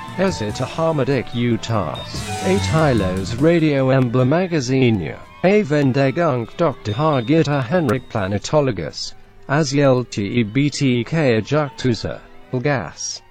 Ez itt a harmadik Utah's 8 Hilos Radio Embla Magazine. A vendégünk Dr. Hargita Henrik Planetologus. Az LTBTK Ajaktusa. Gas.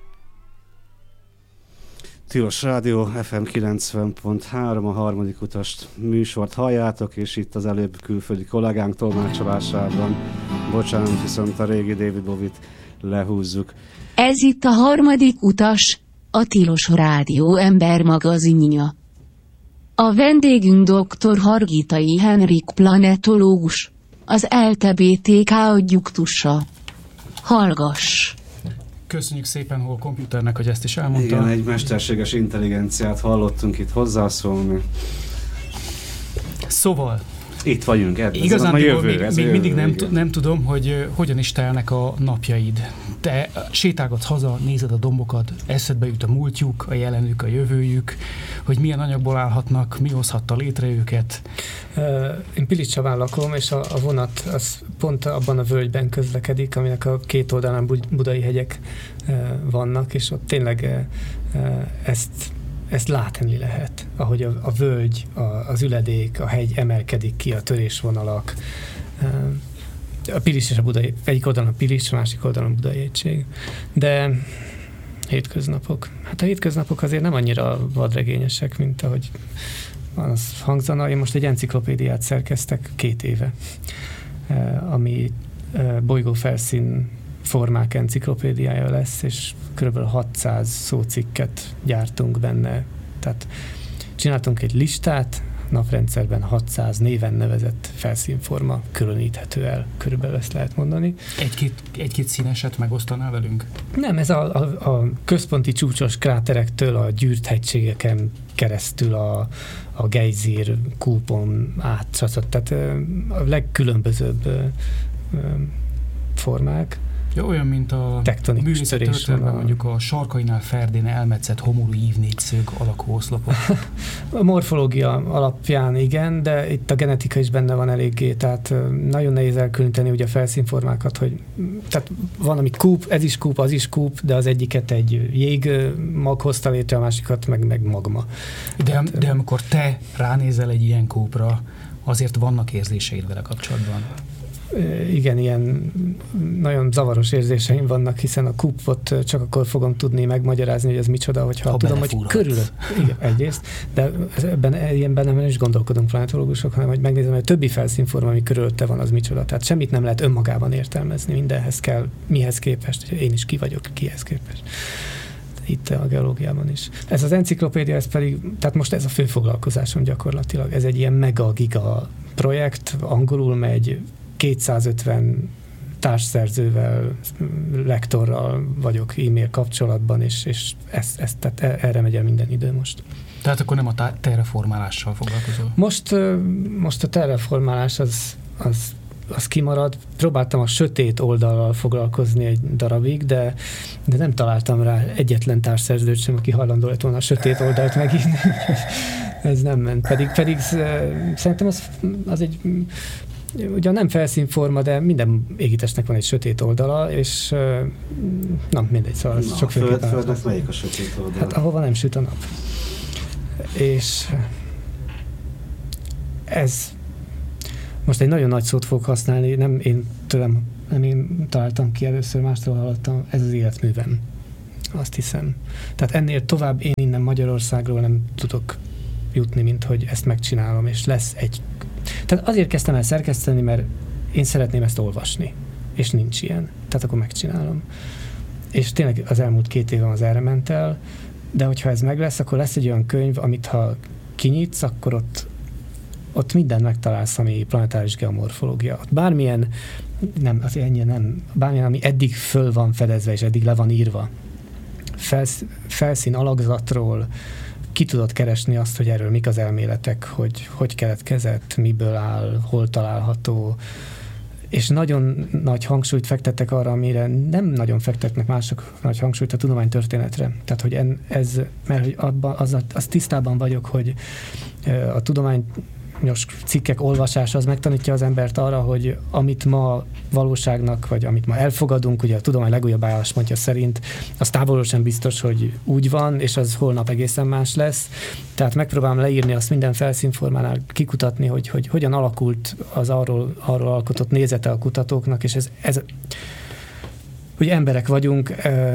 Tilos Rádió FM 90.3, a harmadik utast műsort halljátok, és itt az előbb külföldi kollégánk tolmácsolásában, bocsánat, viszont a régi David Bowie-t lehúzzuk. Ez itt a harmadik utas, a Tilos Rádió ember magazinja. A vendégünk dr. Hargitai Henrik planetológus, az LTBTK adjuktusa. Hallgass! Köszönjük szépen Hol Computernek, hogy ezt is elmondta. Igen, egy mesterséges intelligenciát hallottunk itt hozzászólni. Szóval itt vagyunk, igazán még mindig nem tudom, hogy hogyan is telnek a napjaid. Te sétálgatsz haza, nézed a dombokat, eszedbe jut a múltjuk, a jelenük, a jövőjük, hogy milyen anyagból állhatnak, mi hozhatta létre őket. Én Pilicsaván lakom, és a vonat az pont abban a völgyben közlekedik, aminek a két oldalán budai hegyek vannak, és ott tényleg ezt látni lehet, ahogy a völgy, az üledék, a hegy emelkedik ki, a törésvonalak. A Pilis és a Budai, egyik oldalon a Pilis, a másik oldalon a Budai hegység. De hétköznapok. Hát a hétköznapok azért nem annyira vadregényesek, mint ahogy az hangzana. Én most egy enciklopédiát szerkeztek 2 éve, ami bolygófelszín formák enciklopédiája lesz, és kb. 600 szócikket gyártunk benne. Tehát csináltunk egy listát, naprendszerben 600 néven nevezett felszínforma különíthető el, körülbelül ezt lehet mondani. Egy-két színeset megosztanál velünk? Nem, ez a központi csúcsos kráterektől a gyűrt hegységeken keresztül a gejzír kúpon át, tehát a legkülönbözőbb formák. Ja, olyan, mint a művészettörténelemben mondjuk a sarkainál ferdén elmetszett homorú ívnégyszög alakú oszlopok. A morfológia alapján igen, de itt a genetika is benne van eléggé, tehát nagyon nehéz elkülöníteni ugye a felszínformákat, hogy tehát van, ami kúp, ez is kúp, az is kúp, de az egyiket egy jégmag hozta létre, a másikat meg magma. De amikor te ránézel egy ilyen kúpra, azért vannak érzéseid vele kapcsolatban? Igen, ilyen nagyon zavaros érzéseim vannak, hiszen a kúpot csak akkor fogom tudni megmagyarázni, hogy ez micsoda, hogyha tudom, hogy körülött. Igen, egyrészt, de ilyenben nem is gondolkodunk planetológusok, hanem hogy megnézem, hogy a többi felszínforma, ami körülötte van, az micsoda. Tehát semmit nem lehet önmagában értelmezni, mindenhez kell, mihez képest, én is ki vagyok, kihez képest. Itt a geológiában is. Ez az enciklopédia, ez pedig, tehát most ez a fő foglalkozásom gyakorlatilag. Ez egy ilyen mega-giga projekt, angolul megy, 250 társszerzővel, lektorral vagyok e-mail kapcsolatban, és tehát erre megy el minden idő most. Tehát akkor nem a terraformálással foglalkozol? Most a terraformálás az kimarad. Próbáltam a sötét oldallal foglalkozni egy darabig, de nem találtam rá egyetlen társszerzőt sem, aki hajlandó lett volna a sötét oldalt megírni. Ez nem ment. Pedig szerintem az egy ugye nem felszínforma, de minden égitestnek van egy sötét oldala, és nem mindegy, szóval a Földnek melyik a sötét oldala? Hát ahova nem süt a nap. És ez most egy nagyon nagy szót fogok használni, nem én találtam ki először, mástól hallottam, ez az életművem. Azt hiszem. Tehát ennél tovább én innen Magyarországról nem tudok jutni, mint hogy ezt megcsinálom, és lesz egy. Tehát azért kezdtem el szerkeszteni, mert én szeretném ezt olvasni, és nincs ilyen. Tehát akkor megcsinálom. És tényleg az elmúlt 2 évem az erre ment el, de hogyha ez meg lesz, akkor lesz egy olyan könyv, amit ha kinyitsz, akkor ott mindent megtalálsz, ami planetáris geomorfológia. Ott bármilyen, bármilyen, ami eddig föl van fedezve, és eddig le van írva, felszín alakzatról, ki tudod keresni azt, hogy erről mik az elméletek, hogy keletkezett, miből áll, hol található, és nagyon nagy hangsúlyt fektettek arra, amire nem nagyon fektetnek mások nagy hangsúlyt, a tudománytörténetre. Tehát, hogy mert hogy az tisztában vagyok, hogy a tudomány cikkek olvasása az megtanítja az embert arra, hogy amit ma valóságnak, vagy amit ma elfogadunk, ugye a tudomány legújabb álláspontja szerint, az távolról sem biztos, hogy úgy van, és az holnap egészen más lesz. Tehát megpróbálom leírni azt minden felszínformánál, kikutatni, hogy hogyan alakult az arról alkotott nézete a kutatóknak, és ez hogy emberek vagyunk,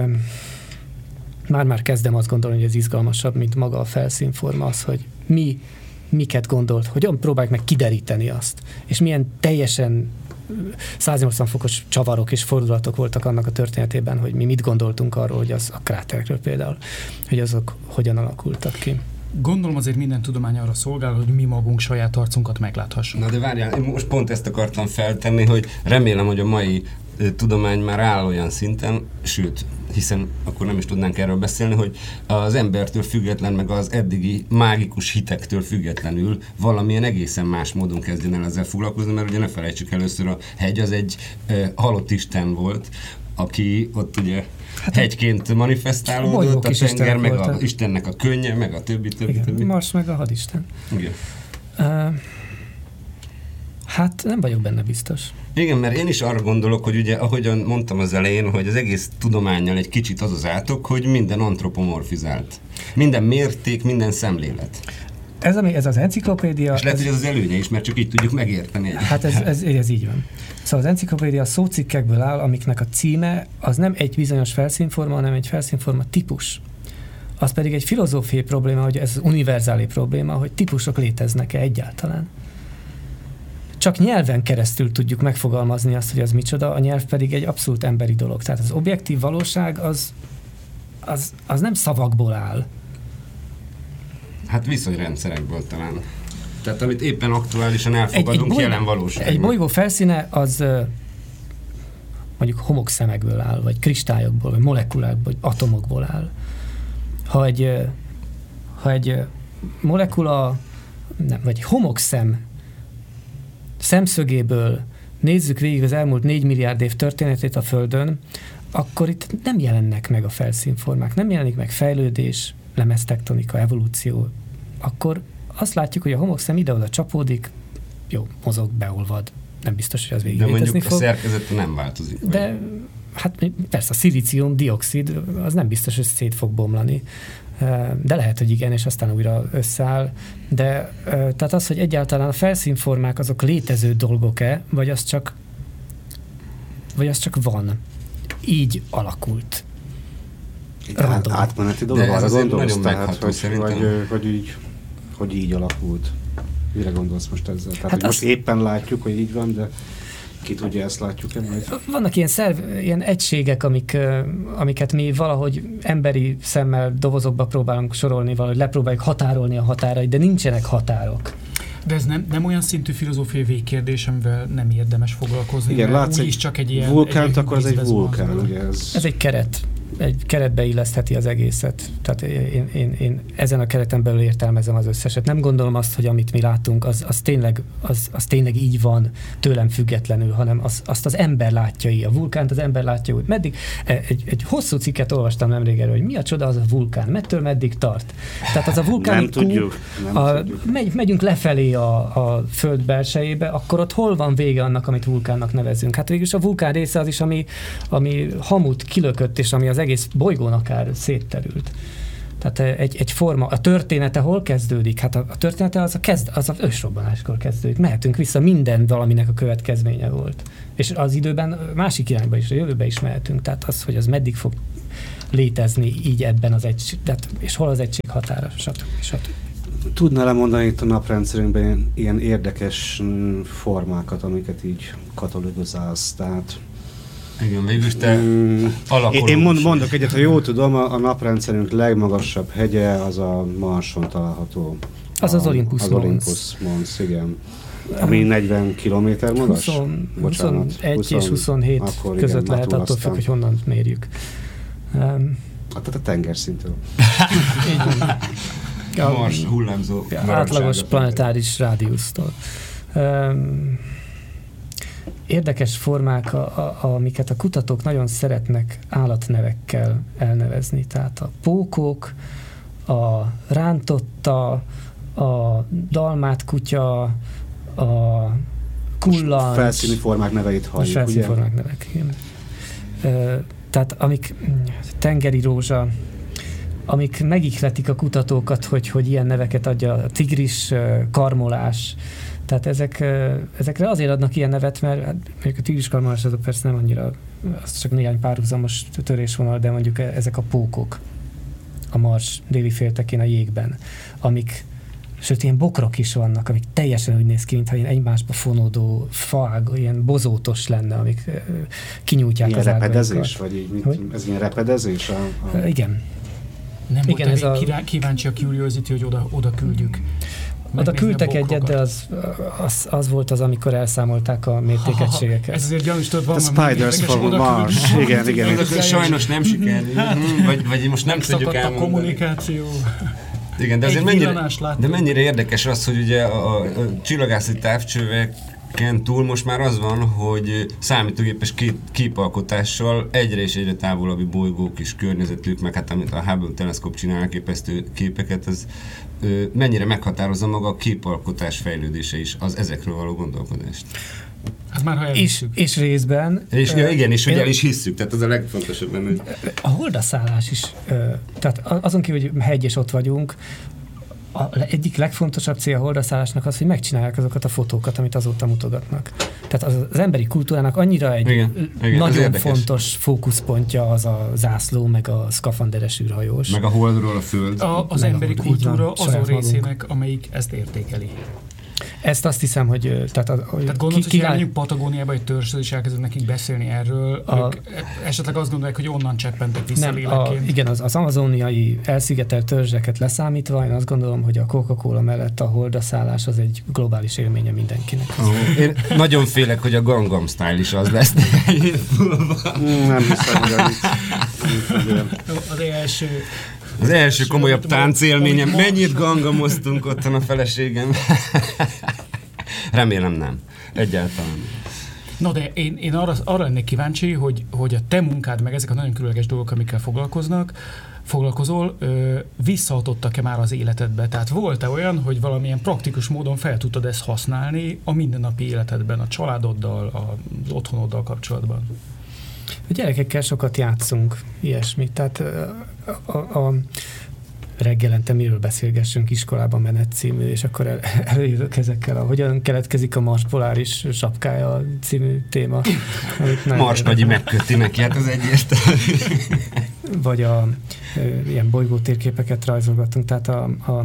már kezdem azt gondolni, hogy ez izgalmasabb, mint maga a felszínforma, az, hogy miket gondolt, hogyan próbáljuk meg kideríteni azt, és milyen teljesen 180 fokos csavarok és fordulatok voltak annak a történetében, hogy mi mit gondoltunk arról, hogy az a kráterekről például, hogy azok hogyan alakultak ki. Gondolom azért minden tudomány arra szolgál, hogy mi magunk saját arcunkat megláthassuk. Na de várjál, én most pont ezt akartam feltenni, hogy remélem, hogy a mai tudomány már áll olyan szinten, sőt, hiszen akkor nem is tudnánk erről beszélni, hogy az embertől független, meg az eddigi mágikus hitektől függetlenül valamilyen egészen más módon kezdjen el ezzel foglalkozni, mert ugye ne felejtsük, először a hegy az egy halott isten volt, aki ott ugye hegyként manifestálódott, a tenger, meg a Istennek a könnye, meg a többi. Mars meg a hadisten. Igen. Hát nem vagyok benne biztos. Igen, mert én is arra gondolok, hogy ugye, ahogyan mondtam az elején, hogy az egész tudománnyal egy kicsit az átok, hogy minden antropomorfizált. Minden mérték, minden szemlélet. Ez az enciklopédia... És lehet, hogy ez az előnye is, mert csak így tudjuk megérteni. Hát ez így van. Szóval az enciklopédia szócikkekből áll, amiknek a címe az nem egy bizonyos felszínforma, hanem egy felszínforma típus. Az pedig egy filozófiai probléma, hogy ez univerzális probléma, hogy típusok léteznek-e egyáltalán. Csak nyelven keresztül tudjuk megfogalmazni azt, hogy az micsoda, a nyelv pedig egy abszolút emberi dolog. Tehát az objektív valóság az nem szavakból áll. Hát viszonyrendszerekből talán. Tehát amit éppen aktuálisan elfogadunk, jelen valóságban. Egy bolygó felszíne az mondjuk homokszemekből áll, vagy kristályokból, vagy molekulákból, vagy atomokból áll. Ha egy molekula, vagy egy homokszem szemszögéből nézzük végig az elmúlt 4 milliárd év történetét a Földön, akkor itt nem jelennek meg a felszínformák, nem jelenik meg fejlődés, lemeztektonika, evolúció. Akkor azt látjuk, hogy a homokszem ide-oda csapódik, jó, mozog, beolvad, nem biztos, hogy az végig létezni fog. De mondjuk a szerkezete nem változik. De hát persze a szilícium-dioxid az nem biztos, hogy szét fog bomlani. De lehet, hogy igen, és aztán újra összeáll. De tehát az, hogy egyáltalán a felszínformák azok létező dolgok-e, vagy az csak van. Így alakult. Átmeneti dolog, arra gondolsz, tehát, hogy így alakult. Mire gondolsz most ezzel? Tehát, hát most éppen látjuk, hogy így van, de ki tudja, ezt látjuk-e majd? Vannak ilyen egységek, amiket mi valahogy emberi szemmel dobozokba próbálunk sorolni, valahogy lepróbáljuk határolni a határait, de nincsenek határok. De ez nem olyan szintű filozófiai végkérdés, amivel nem érdemes foglalkozni. Igen, látsz egy csak egy ilyen vulkánt, akkor ez egy vulkán. Ugye ez egy keret. Egy keretbe illesztheti az egészet. Tehát én ezen a kereten belül értelmezem az összeset. Nem gondolom azt, hogy amit mi látunk, az tényleg így van tőlem függetlenül, hanem azt az ember látja, a vulkánt az ember látja úgy. Meddig? Egy hosszú cikket olvastam nemrég erről, hogy mi a csoda az a vulkán, mettől meddig tart. Tehát az a vulkáni tudjuk. Megyünk lefelé a föld belsejébe, akkor ott hol van vége annak, amit vulkánnak nevezünk? Hát végülis a vulkán része az is, ami hamut kilökött, és ami az egész bolygón akár szétterült. Tehát egy forma, a története hol kezdődik? Hát a története az ősrobbanáskor kezdődik. Mehetünk vissza, minden valaminek a következménye volt. És az időben másik irányba is, a jövőbe is mehetünk. Tehát az, hogy az meddig fog létezni így ebben az és hol az egység határa, stb. Tudnál lemondani itt a naprendszerünkben ilyen érdekes formákat, amiket így katalogizálsz, tehát igen, végülis te alakulós. Én mondok egyet, ha jól tudom, a naprendszerünk legmagasabb hegye az a Marson található. Az Olympus Mons. Az Olympus Mons, igen. Ami 40 kilométer magas? 21 és 27 akkor között igen, lehet, attól függ, hogy honnan mérjük. Tehát a tengerszintől. A Mars hullámzó átlagos planetáris rádiusztól. Érdekes formák, amiket a kutatók nagyon szeretnek állatnevekkel elnevezni. Tehát a pókok, a rántotta, a dalmát kutya, a kullancs. Felszíni formák neveit halljuk, felszíni formák nevek, igen. Tehát amik tengeri rózsa, amik megihletik a kutatókat, hogy ilyen neveket adja, a tigris, karmolás. Tehát ezekre azért adnak ilyen nevet, mert mondjuk a tigris karmolás azok persze nem annyira, az csak néhány párhuzamos törésvonal, de mondjuk ezek a pókok a Mars déli féltekén a jégben, amik, sőt ilyen bokrok is vannak, amik teljesen úgy néz ki, mintha ilyen egymásba fonódó faág, ilyen bozótos lenne, amik kinyújtják ilyen az ágaikat. repedezés? Vagy így, ez ilyen repedezés? Igen. Nem igen, volt kíváncsi a Curiosity, hogy oda küldjük. Oda küldtek egyet, de az volt az, amikor elszámolták a mértékegységeket. Ez azért gyanús, tudod, van. The Spiders from Mars. Igen. Sajnos nem sikerült, vagy most nem tudjuk elmondani. A kommunikáció. Igen, de azért mennyire érdekes az, hogy ugye a csillagászati távcsöveken túl most már az van, hogy számítógépes képalkotással egyre és egyre távolabbi bolygók is környezetük, meg hát amit a Hubble teleszkóp csinál elképesztő képeket, az mennyire meghatározza maga a képalkotás fejlődése is, az ezekről való gondolkodást. Hát már ha és részben... És igen, és hogy el is hisszük, tehát az a legfontosabb benne. A holdaszállás is, tehát azon kívül, hogy hegy és ott vagyunk, egyik legfontosabb cél a holdaszállásnak az, hogy megcsinálják azokat a fotókat, amit azóta mutogatnak. Tehát az emberi kultúrának annyira egy igen, nagyon fontos fókuszpontja az a zászló, meg a szkafanderes űrhajós. Meg a holdról a föld. Az emberi kultúra azon részének, amelyik ezt értékeli. Ezt azt hiszem, hogy... Tehát gondolod, hogy elmenjünk Patagóniába egy törzsre, és elkezdünk nekik beszélni erről, ők esetleg azt gondolják, hogy onnan cseppentek vissza lélekként. Igen, az amazoniai elszigetelt törzseket leszámítva, én azt gondolom, hogy a Coca-Cola mellett a holdaszállás az egy globális élménye mindenkinek. Én nagyon félek, hogy a Gangnam Style is az lesz. Nem hiszem, hogy az első komolyabb táncélményem. Mennyit gangamoztunk ottan a feleségem. Remélem nem. Egyáltalán. No, de én arra lennék kíváncsi, hogy a te munkád, meg ezek a nagyon különleges dolgok, amikkel foglalkozol, visszahatottak-e már az életedbe? Tehát volt-e olyan, hogy valamilyen praktikus módon fel tudtad ezt használni a mindennapi életedben, a családoddal, az otthonoddal kapcsolatban? A gyerekekkel sokat játszunk, ilyesmi. Tehát a reggelente miről beszélgessünk, iskolában menet című, és akkor előjövök ezekkel hogyan keletkezik a Mars poláris sapkája című téma. Marsnagyi megköti neki, hát az egyértelmű. Vagy ilyen bolygótérképeket rajzolgatunk, tehát a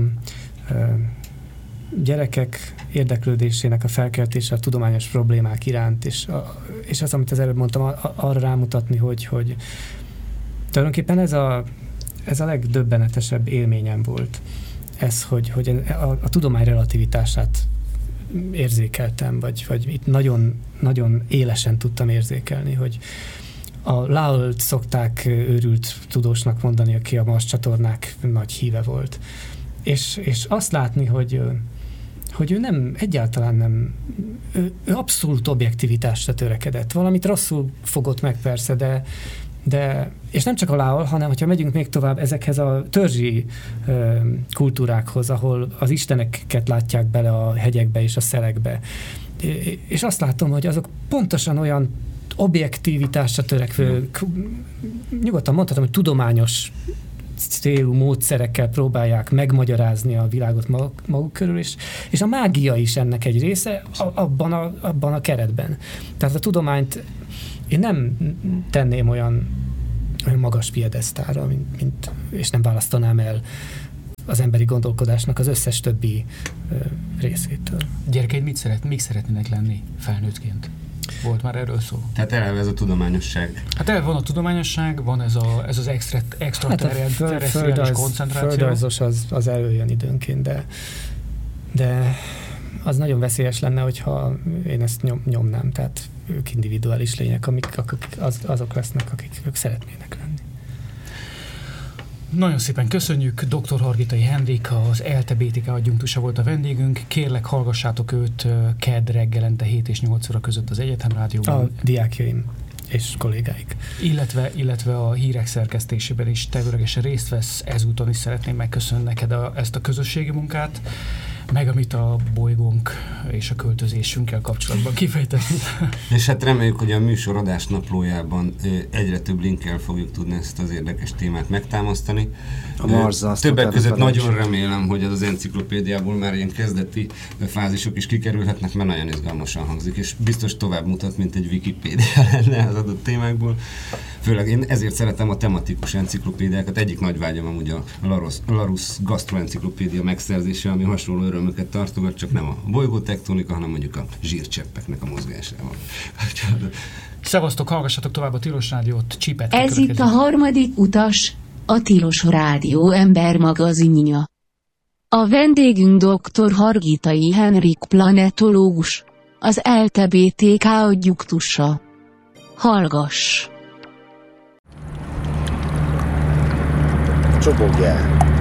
gyerekek érdeklődésének a felkeltése a tudományos problémák iránt, és az, amit az előbb mondtam, arra rámutatni, hogy tulajdonképpen ez a legdöbbenetesebb élményem volt. Ez, hogy a tudomány relativitását érzékeltem, vagy itt nagyon, nagyon élesen tudtam érzékelni, hogy a Lowell-t szokták őrült tudósnak mondani, aki a Mars csatornák nagy híve volt. És azt látni, hogy ő nem, egyáltalán nem, ő abszolút objektivitásra törekedett. Valamit rosszul fogott meg persze, de és nem csak a Lowell, hanem hogyha megyünk még tovább ezekhez a törzsi kultúrákhoz, ahol az isteneket látják bele a hegyekbe és a szelekbe. És azt látom, hogy azok pontosan olyan objektivitásra törekvő, nyugodtan mondhatom, hogy tudományos célú módszerekkel próbálják megmagyarázni a világot maguk körül, és a mágia is ennek egy része abban a keretben. Tehát a tudományt én nem tenném olyan magas piedesztára, és nem választanám el az emberi gondolkodásnak az összes többi részétől. Gyerekeid mik szeretnének lenni felnőttként? Volt már erről szó? Tehát eleve ez a tudományosság. Hát eleve van a tudományosság, van ez az extraterrestriális koncentráció. Földrajzos az előjön időnként, de az nagyon veszélyes lenne, hogyha én ezt nyomnám, tehát ők individuális lények, azok lesznek, akik ők szeretnének lenni. Nagyon szépen köszönjük, dr. Hargitai Henrik, az ELTE BTK adjunktusa volt a vendégünk. Kérlek, hallgassátok őt kedd reggelente 7 és 8 óra között az Egyetem Rádióban. A diákjaim és kollégáik. Illetve a hírek szerkesztésében is tevőlegesen részt vesz, ezúton is szeretném megköszönni neked ezt a közösségi munkát, meg amit a bolygónk és a költözésünkkel kapcsolatban kifejtett. És hát reméljük, hogy a műsor adásnaplójában egyre több linkkel fogjuk tudni ezt az érdekes témát megtámasztani. Többek között nagyon remélem, hogy az enciklopédiából már ilyen kezdeti fázisok is kikerülhetnek, mert nagyon izgalmasan hangzik, és biztos tovább mutat, mint egy Wikipédia lenne az adott témákból. Főleg én ezért szeretem a tematikus enciklopédiákat. Egyik nagy vágyam amúgy a Larousse gastroenciklopédia megszerzése, ami hasonló örömöket tartogat, csak nem a bolygótektonika, hanem mondjuk a zsírcseppeknek a mozgásával. Szevasztok, hallgassatok tovább a Tilos Rádiót, Csipet. Ez itt a harmadik utas, a Tilos Rádió ember magazinja. A vendégünk dr. Hargitai Henrik planetológus, az LTBTK adjunktusa. Hallgass! Csobogják!